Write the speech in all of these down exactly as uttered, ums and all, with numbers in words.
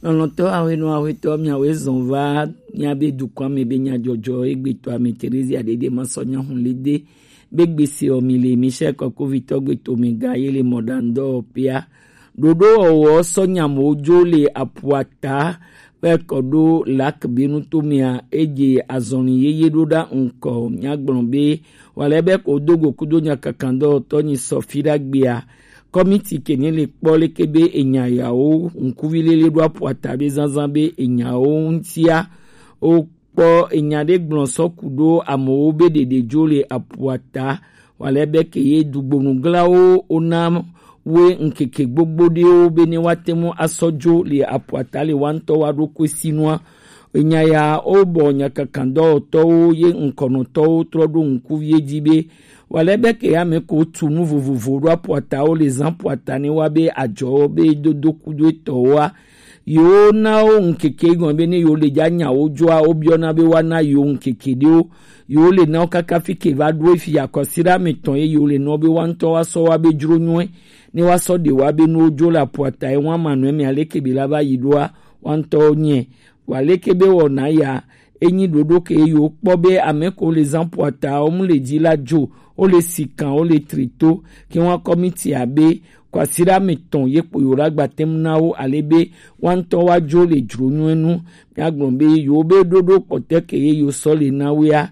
lɔlɔtɔ awe no awe tɔ miawe zonva miabe dukwa me be nya jojo egbeto ame Teresa adede masonya hunlede begbese omile Michel Kokovito gbeto mega yele modando pia dodo owo sonya mojo le apuata pekodo lak binu tomia eje azoni yeye doda unko nyagbonbe walebe ko dogo kudo nya kakando toni sofira gbia komiti kene le kpole kebe enyayao nkuvile le do apuata be zanzambe enyao ntia o po enyade glonso kudo amo be de de jole apuata walebe ke ye dugbonuglawo onam we nkeke gbogbo de o be ni watemu asojo le apuata le wanto wa roko sinwa enyaya obo nyakakando to ye nkono to trodo nkuvie jibe walebe ke ya me ko tunu vovovo do apuata o les apuata ni wa be ajo be dodo kudo to wa yo na o nkeke gon be ni yo le janya ojo a obiona be wa na yo nkeke de o yo le na kaka fike va do fi akosira meton ye yo le no be wanto wa so wa be juro nwe ni wa so de wa be no ojo la puata e wa manu me aleke be la ba yidwa wanto nye waleke be wona ya enyi dodo ke yo pobe ameko les empuata o mu le di la jo o le sikan o le trito ki won committee abe kwasira meton ye po yo ragba temnawo alebe wanto wa jo le jronu enu yagbonbe yo be dodo pote ke yo so le nawe ya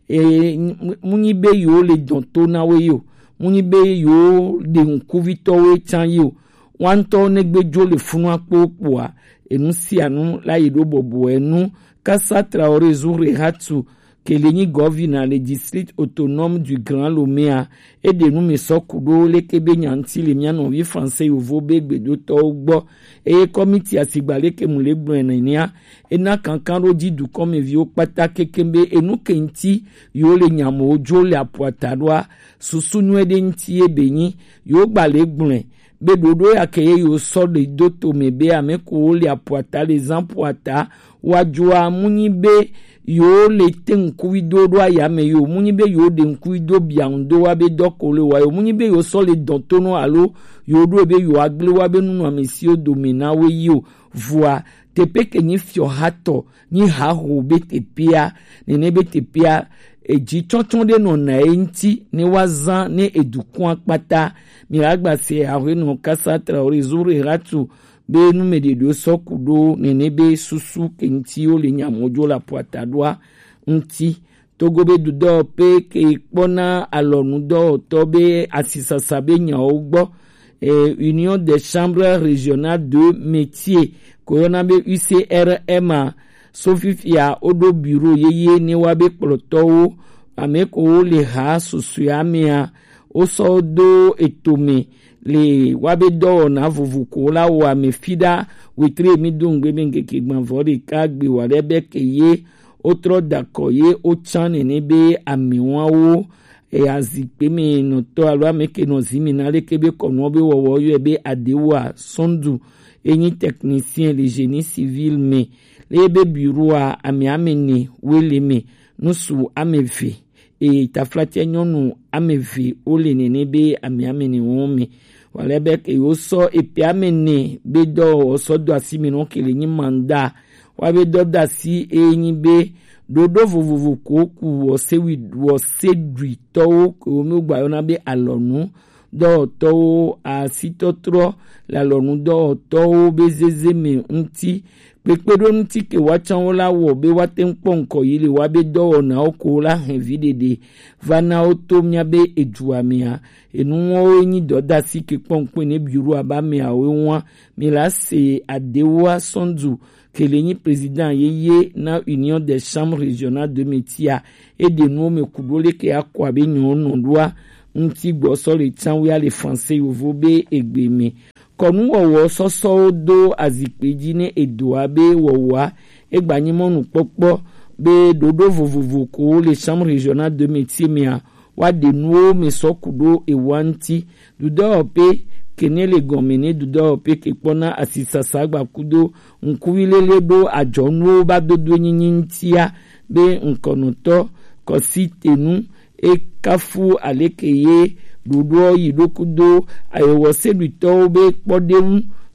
e munyi be yo le donto nawe yo munyi be yo de nkuvito we chan yo wanto negbe jo le funu apopo a enu si anu la yido bobo enu Kassa Traoré Zouré Hatou Keleni Govina le district autonome du Grand Lomé et de nous me sokudo le kebe nyanti le miano vi français uvo begbe do to gbo e committee asigbale ke mule gbenenia e na kankaro di du comme vi o patake kembe e nu kenti yo le nyamo ojo le apuatadwa susunu ede nti e benyi yo gbale gblen be dodo akeye yo so le doto mebe ameko le apuata les empuata wajua munyibe yo le tenkuido do ayame yo munyibe yo de nkuido biando wa be dokole wa yo munyibe yo so le dontono alo yo do be yo agle wa be nunu amesio domina we yo voa tepe ke ni fio hato ni haho be tepia ne ne be tepia eji tonton de no na enti ni wazan ni edukun apata miragba se awe no Kassa Traoré Zouré Hatou be nu me de do sokudo nenebe susu kenti o le nyamojo la puatadwa nti togo be dudo pe ke pona alonu do to be asisa sabe nya ogbo eh, Union des chambres régionales de métiers corona be U C R M sofifia odo bureau yeye ni wa be ploto ameko le ha susu amia o so do etome le wabe do na vuvuko la wa me fida wetre mi dungbe benge ke gbanvori kagbe wa rebe ke ye otro dako ye o chane ne be amiwa wo e azikpe me no to alwa me ke no ziminale ke be kono be wo yo be adewa sondu enyi technicien le génie civil me le be bureau a ami ameni wele me nusu amevi e taflatia nyonu amevi ole nene be ami ameni wome walebe ke yo so epi amene be do oso do asimi no kele nyi manda wa be do da si enyi be dodo vovovo ko ku wo se wi wo se dri to ko mi gba yo na be alonu do to asitotro la lonu do to be zeze me nti pepedo nti ke wa chan la wo be wa ten ponko yile wa be do na oko la hen videde vana otomia be ejuamia enu wo nyi do da si ke ponko ne bureau abame awe won mi la se adewa sondu kelenyi président yeye na Union des chambres régionales de métiers et de nous me kudole ke akwa be nyon doa nti gbo so le chan wi ale français yo be egbeme konu wo so so do azikpeji ne edoabe wowa egbanyimonu popo be dodo vovovo ko les chambres régionales de métiers mia wa de nou me sokudo e wanti dudo ope kene le gomene dudo ope ke pona asisa sagba kudo nkuwilele do ajonu ba dodo nyinyintia be nkonoto kositenu e kafu alekeye dodo yidokudo ayewo seduto be podemu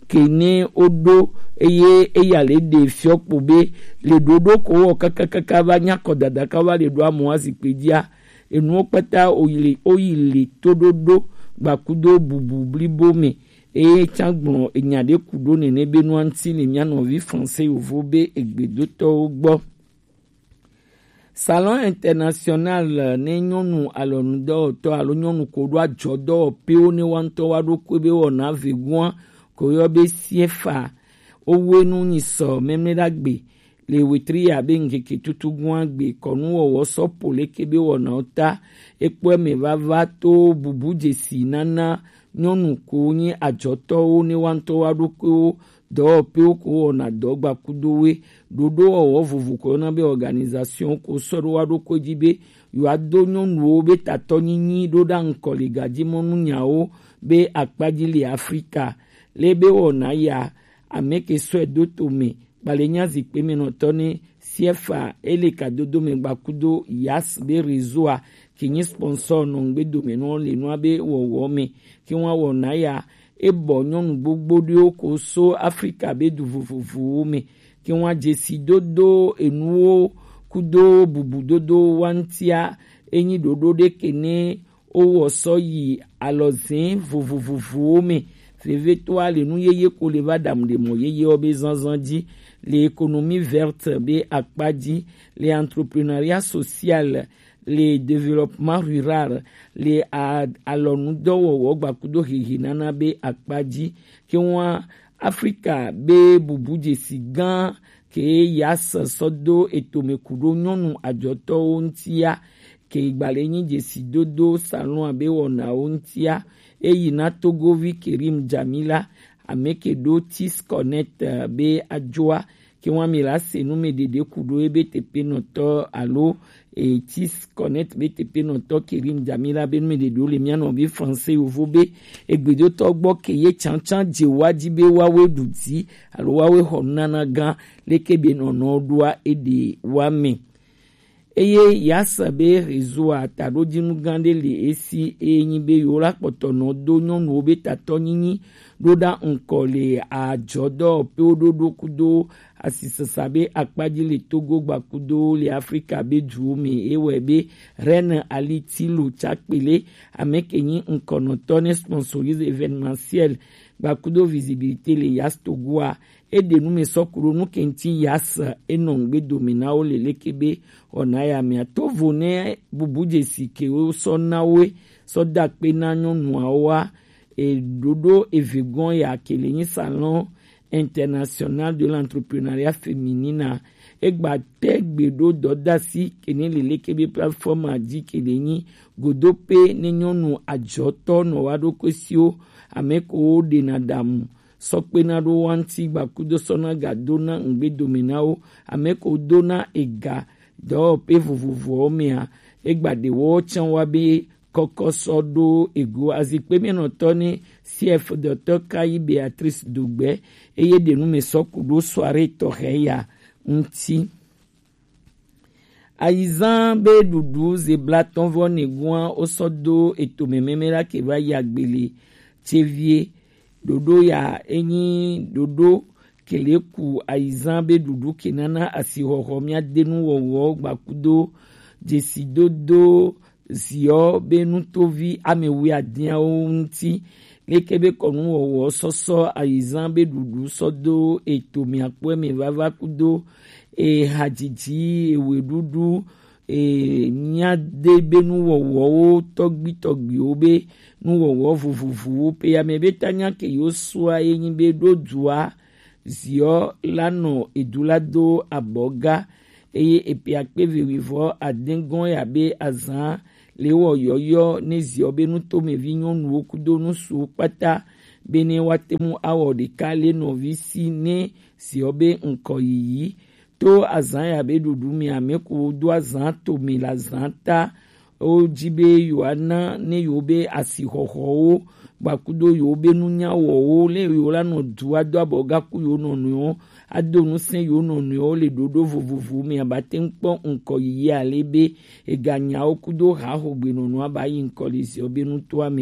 kene odo eye eyale de fiokpo be le dodo ko wo kakakaka ba nyako dada ka wa le do amoasi pedia enu pata oyile oyile tododo gbakudo bubu blibome eye changbon enyade kudo ne nebe no anti le miano vi français ovobe egbedo to gbo Salon international ne nyonu alonudo to alonyonu kodo ajodo pe oni wanto wado kwebe wona veguan ko yobe siefa owo enu ni so memledagbe le wetri abe ngeke tutugun agbe konu owo so pole kebe wona ota epo eme vava to bubu jesi nana nyonu ko ni ajoto oni wanto wado ko do pe ko ona dogba kudowe dodo owo vuvu ko na be organisation ko soro wado ko jibe yo ado nyonu be tatonyi doda nkole gaji monu nyao be akpajili Afrika lebe ona ya ameke so edotome balenya zikpe menotone siefa ele kadodo me bakudo yas be rezoa kinyi sponsor no ngbe domino le no abe wowo me ki won wona ya ebo nyonu gbogbo de oko so Afrika be du vuvuvu me ki won jesi dodo enuo kudo bubu dodo wantia enyi dodo de kene owo so yi alozin vuvuvu me feve toi le nou yeye ko le va dam de mo yeye obe zanzanji l'économie verte be akpadi les entrepreneuriat social les développement rural les alonu dowo wo gbakudo hihinana be akpadi ki won Afrika be bubu jesi gan ke yas sodo etomekudo nyonu ajoto ontia ke igbalenyi jesi dodo salon abe wona ontia eyi na Togovi Kerim Jamila ameke do tis connect uh, be adjoa ki wan mi la se nou me dede kudo ebe tepe noto alo e tis connect be tepe noto Kerim Jamila be me dede le miano be français ovo be egbedo to gbo keye chanchan je waji be wawe duti alo wawe honana gan leke be nono doa ede wame eye yasa be rezo atado jinu gande le esi enyi be yola potono do nyonu obe tatonyinyi doda nkole ajodo pe ododo kudo asisasabe akpaji le Togo gbakudo le Afrika be jume ewebe Reine Ali Tilo chakpele amekenyi nkono tone sponsorise événementiel gbakudo visibilité le yas Togoa ede nou me sokuro nou kenti yas enongbe domina o le lekebe onaya mi to vone bubu jesi ke o so nawe so dakpe na nyonu awa e dodo evegon ya kelenyi salon international de l'entrepreneuriat féminin egba tegbedo dodasi kene le lekebe platform adi kelenyi godope ne nyonu ajoto no wado kwesio ameko de nadamu sokpe na do wanti gbakudo sona ga dona ngbe dominao ameko dona ega do pe vuvuvu omea egba de wo chan wa be kokosodo ego azikpe meno toni C F Docteur Kayi Beatrice Dugbe eye de nou me sokudo soirée toreya nti Aizan be dudu ze blaton vo negwan osodo etome memera ke va yagbele chevie dodo ya enyi dodo keleku aizan be dudu kenana asihohomia denu wowo gbakudo jesi dodo zio benu tovi amewi adia onti lekebe konu wowo soso aizan be dudu sodo etomi akwe me vava kudo e hajiji ewe dudu e nyade benu wowo togbi togbi obe nu wowo vuvuvu pe ya mebe tanya ke yosua enyi be dodua zio lano edulado aboga eye epi akpe vivo adengon ya be azan lewo yoyo ne zio benu to me vinyon nu okudo nu su pata bene watemu awo de kale no visi ne zio be nko yi to azan ya be dudu mi ameko do azan to mi la zanta o jibe yoana ne yobe asihoho gbakudo yobe nunya wo le yola no duwa do aboga ku yo no no adonu sen yo no no le dodo vuvuvu mi abate npo nko yi alebe eganya okudo ha hogbe no no abayi nkolisi obenu to ame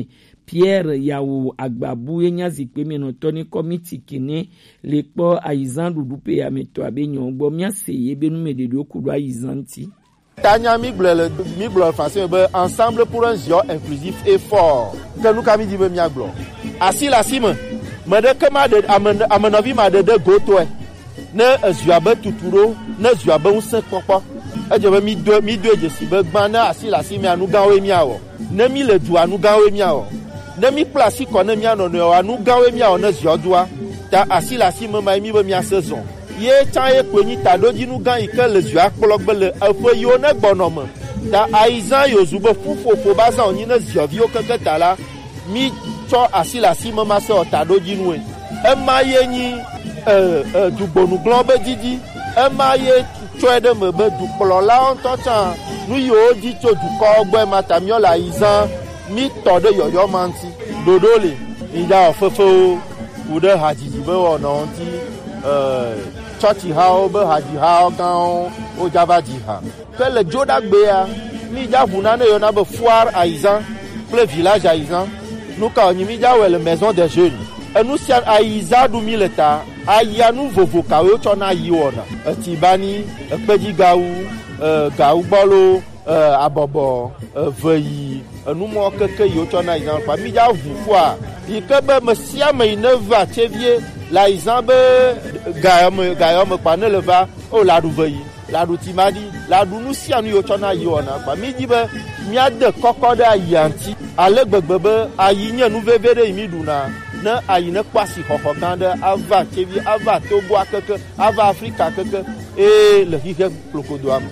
Pierre Yawo Agbabu enya zikpe meno toni komiti kine le po aizan dudupe ya meto abenyo bo mia seye benu mededo kudo aizanti. Tanya Migble, Migble français, ensemble pour un géant inclusif et fort. Que nous avons dit, Migble. Assis la cime, mais de comment à mon avis, m'a de goto, ne zuabe tuturo, ne zuabe un cinq papa. Et je vais mis deux, mis deux, je suis bana, assis la cime, à nous gawe miao. Ne mi le doigt, nous gawe miao. Ne mi place qu'on ne mia non, à nous gawe miao, ne zuadoua. Ta assis la cime, m'a mis mia saison. Ye chaye kwenye tado jinu gan ike le zua kplogbe le efo yo ne gbonome ta aizan yo zubo fufofo baza onyi ne ziovio keke tala mi cho asila si mama se otado jinu e ema ye nyi euh euh dugbonu glombe didi ema ye cho de me be dukplo la onto chan nu yo di cho duko ogbe matamio la aizan mi to de yoyo manti dodole ida ofofo ude hajiji be ona onti euh Church hao be haji hao kan o java jiha que le joda gbea mi ja vunane yo na be foire aizan le village aizan nous ka onyi mi ja we maison des jeunes et nous si aiza du mileta aya nu vovo ka we cho na yi wona etibani epeji gawu euh gawu bolo euh abobo veyi nous mo keke yo cho na aizan pa mi ja vu fois i ke be me sia me ne va chevie la izambe gayom gayom pa ne leva o la du veyi la du timadi la du nu si anu yo chona yi ona pa mi di be mi ade kokoda yanti ale gbegbebe ayi nye nu vevere mi duna na ayi ne kwasi hoko gande ava tevi ava Togo akeke ava Afrika akeke e le hige plokodo am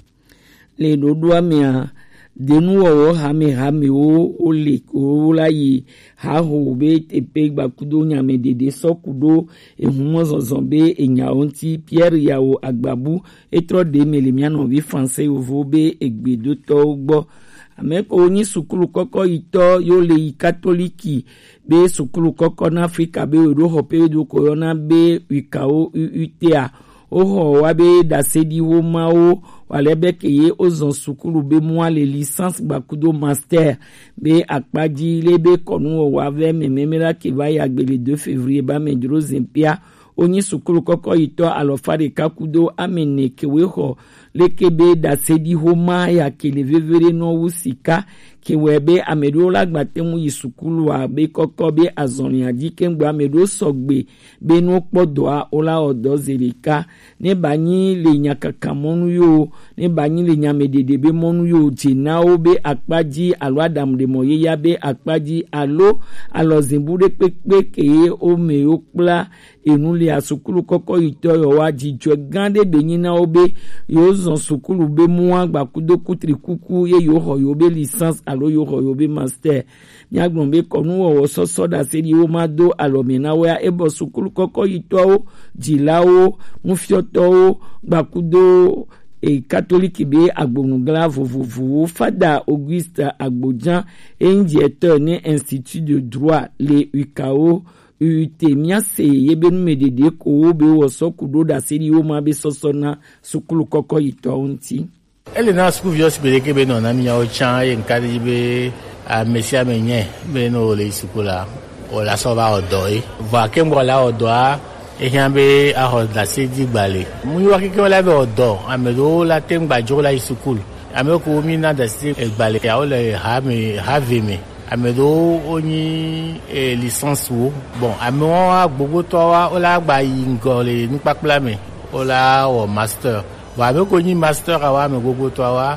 le dodo amia denu o hame hame o ole o la yi ha ho be tepe gbakudo nyame dede sokudo ehumo zozombe enyaonti Pierre Yawo Agbabu etro de melemiano vi français ovo be egbedo to gbo ameko oni sukulu koko ito yo le katoliki be sukulu koko na Afrika be ro hope do corona be wikao uta oho wa be da sedi wo mao walebe keye ozon sukulu be moi les licences bakudo master be akpaji lebe konu wa ve mememera ki va ya gbe le deux février ba medro zimpia onyi sukulu koko ito alofare kakudo amene keweho lekebe da sedi homa ya kele vevere no usika kewebe amedo lagbate mu yisukulu wa be koko be azoni adike ngba amedo sogbe be no podoa ola odo zelika ne banyi le nyakaka monu yo ne banyi le nyamedede be monu yo jinao be akpaji alwadam de moye ya be akpaji alo alozimbude pepe keye o me okpla enule asukulu koko ito yo wa jijwe gande benyina obe yo zon sukulu be muwa gbakudo kutri kuku ye yo ho yo be licence alo yo ho yo be master nyagbon be konu wo soso da seri o mado alomina wa ebo sukulu koko ito jilao mufioto gbakudo e catholique be agbonugla vovovo fada Auguste Agbojan injecteur ne institut de droit le U K O utemia se yebenu medede ko be woso kudo da seri o ma be soso na sukulu koko ito onti ele na sukulu vios be ke be no na mi o chan e nkadi be a mesia menye be no le sukula o la so ba odoi va ke mbo la odoa e yambe a ho da sedi gbale mu yo ke la be odo amedo la temba jo la sukulu ame ko mi na da sedi gbale ya o le ha me ha ve me amedo oni e licence wo bon ame wa gbogbo to wa o la gba yi ngole ni papla me o la o master wa ame ko ni master wa me gbogbo to wa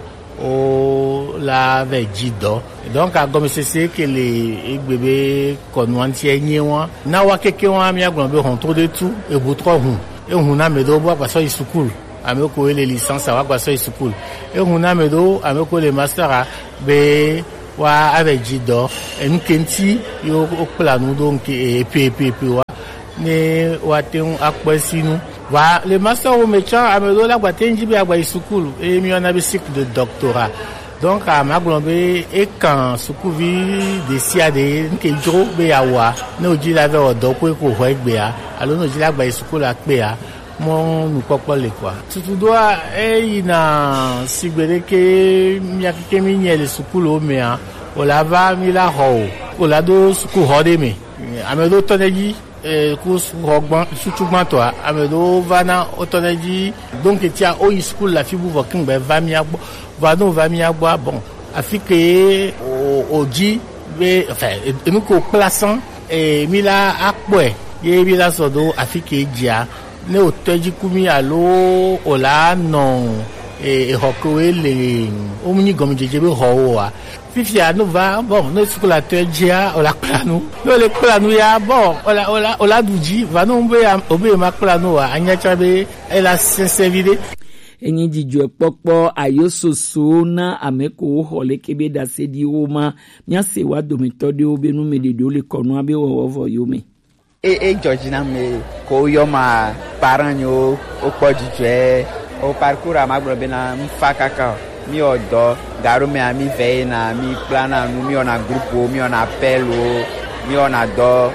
o la ve jido donc a gomme c'est que les egbebe konwanti enye won na wa keke won ami agbon be hon to de tout e bo tro hun e hun na me do bo pa so isukul ame ko le licence wa pa so isukul e hun na me do ame ko le master a be wa avec jido en kenti yo okpla nu do nke e pp wa ne wa te un akpasinu wa le master o méchant amedo la gbatenji bi agba isukulu e mi on a bi cycle de doctorat donc a maglombe e kan sukuvi de siade nke jro be yawa ne oji la ve odo ko ko ho egbe a alo no ji la gba isukulu akpe a mo nu popo le kwa tutu do e ina sigbere ke mi akike mi nye le sukulu o me a o la va mi la ho o la do suku xɔ de me ame ɖewo tɔ ɖe dzi ku sukuxɔ gbã sutu gbãtɔa ame ɖewo va na wotɔ ɖe dzi donc tia woyi suku le afi bubu kemgbe va mía gbɔ va no va mía gbɔa bon afi ke o dzi be enfin enu ko kplasan e mi la akpɔe ye mi la sɔ do afi ke dzia ne o tɔ dzi ku mi alo o la nɔ exɔ kewoe le wo mu nyi gɔmedzedze be xɔwo wa fifia no va bon ne sukula tɔ dzia o la kpla nu ne o le kpla nu ya bon o la o la o la du dzi va no be o be ma kpla nu wa anyatsa be ela sese vi de. Enyi dzidzɔ kpɔkpɔ ayososo na ame ko xɔ le kebe dase di wo ma miase wa dometɔ ɖewo be nu me ɖeɖewo le kɔnua be wɔwɔ vɔ yome. e e dzɔdzi na me ko yɔ ma parents nyo o kpɔ dzidzɔe o parcours a ma gblɔ bena nfa kaka mi wɔ dɔ garo me mi vɛ na mi kpla na nu mi wɔna groupe mi wɔna appel o mi wɔna dɔ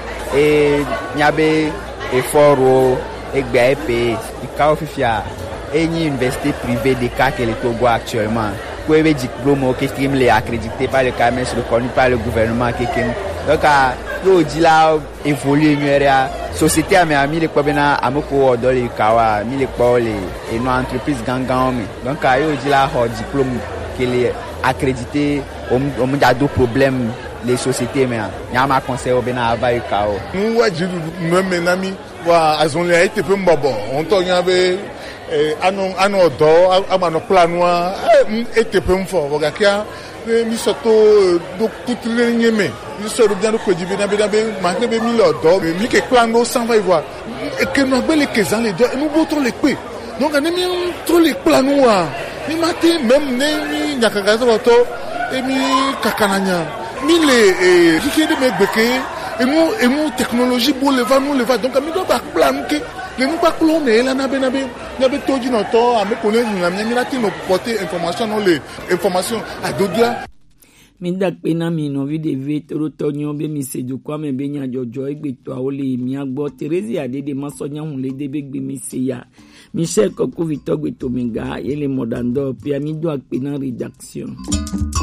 e miabe effort o egbea epe ikawo fifia enyi université privée de cas que le Togo actuellement ko ebe diplôme que qui me accrédité par le C A M E S reconnu par le gouvernement kekem donc a yo di la évoluer nuera société a me ami le ko bena amoko odo le kawa mi le ko le et no entreprise gangan me donc a yo di la ho diplôme que le accrédité on on da do problème les sociétés mais nya ma conseil o bena ava yu kawo nu wa jidu même nami wa azon le été peu mbobo on to nya be ano ano do amano planwa était peu fort vogakia mi soto do kutile nyeme mi so do bien ko jibe na be na be ma ke be mi lo do mi ke plano sans va y voir et que no be le kezan le do nous botons les pe donc on mi trop les planoa ni matin même ne mi nyakanga so to e mi kakananya mi le ki de me beke et nous et nous technologie pour le va nous le va donc mi do ba plan ke le nous pas clone là na be na be na be toji no to ame kone na mi na ti no porter information no le information a dodia mi da pe na mi no vide ve toro to nyo be mi se du kwa me be nya jojo egbeto a o le mi agbo Terezi Adede masonya hun le de be gbe mi se ya Michel Koko Victor gbeto mi ga yele modando pia mi do pe na redaction.